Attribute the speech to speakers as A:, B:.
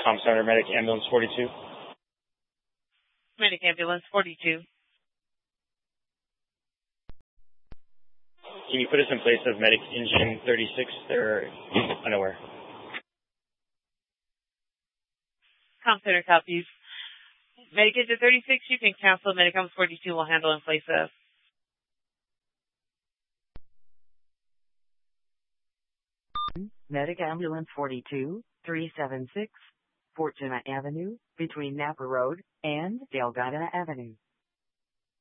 A: Com Center, Medic Ambulance 42.
B: Medic Ambulance 42.
A: Can you put us in place of Medic Engine 36? They're unaware.
B: Com Center copies. Medic Engine 36, you can cancel. Medic Ambulance 42 will handle in place of.
C: Medic Ambulance 42, 376, Fortuna Avenue, between Napa Road and Delgado Avenue.